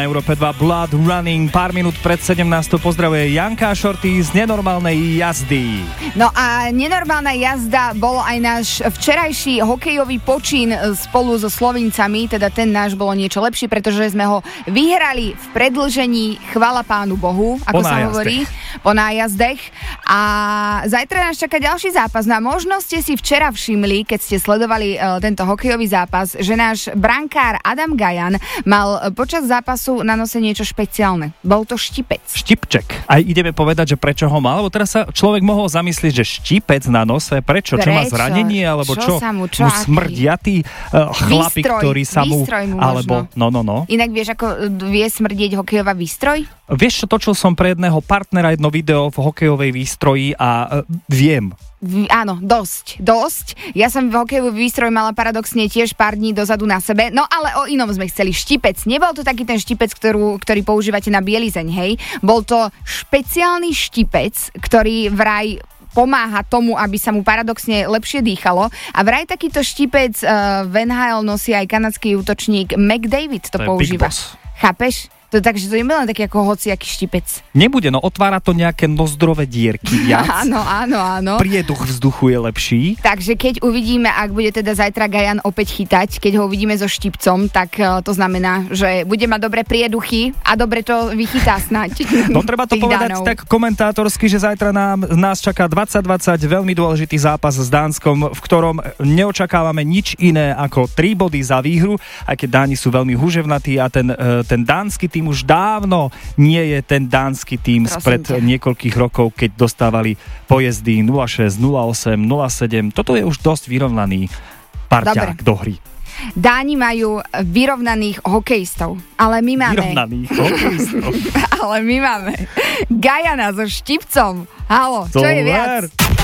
Európe 2 Blood Running, pár minút pred 17. Pozdravuje Janka Šorty z nenormálnej jazdy. No a nenormálna jazda bol aj náš včerajší hokejový počin spolu so Slovincami, teda ten náš bolo niečo lepší, pretože sme ho vyhrali v predĺžení, chvála Pánu Bohu, ako sa hovorí, po nájazdech. A zajtra nás čaká ďalší zápas. No a možno ste si včera všimli, keď ste sledovali tento hokejový zápas, že náš brankár Adam Gajan mal počas zápasu na nose niečo špeciálne. Bol to štipec. Štipček. Aj ideme povedať, že prečo ho mal, lebo teraz sa človek mohol zamyslieť, že štipec na nose, prečo? Čo má zranenie, alebo čo? Mu smrdia tí chlapi, ktorí sa mu... Alebo, no. Inak vieš, ako vie smrdieť hokejová výstroj? Vieš, točil som pre jedného partnera jedno video v hokejovej výstroji a viem. Áno, dosť. Ja som v hokejový výstroj mala paradoxne tiež pár dní dozadu na sebe, no ale o inom sme chceli. Štipec. Nebol to taký ten štipec, ktorý používate na bielizeň, hej? Bol to špeciálny štipec, ktorý vraj pomáha tomu, aby sa mu paradoxne lepšie dýchalo. A vraj takýto štipec v NHL nosí aj kanadský útočník McDavid to používa. Chápeš? Takže to nie je len taký ako hociaký štipec. Nebude, no otvára to nejaké nozdrové dierky viac. Áno. Prieduch vzduchu je lepší. Takže keď uvidíme, ak bude teda zajtra Gajan opäť chytať, keď ho uvidíme so štipcom, tak to znamená, že bude mať dobré prieduchy a dobre to vychytá snáď. No treba to povedať tak komentátorsky, že zajtra nás čaká 2020 veľmi dôležitý zápas s Dánskom, v ktorom neočakávame nič iné ako 3 body za výhru, aj keď Dáni sú veľmi huževnatí a ten dánsky tým už dávno nie je ten dánsky tým spred niekoľkých rokov, keď dostávali pojezdy 06, 08, 07. Toto je už dosť vyrovnaný parťák do hry. Dáni majú vyrovnaných hokejistov, ale my máme... Vyrovnaných hokejistov? Ale my máme Gajana so štipcom. Halo, čo je viac?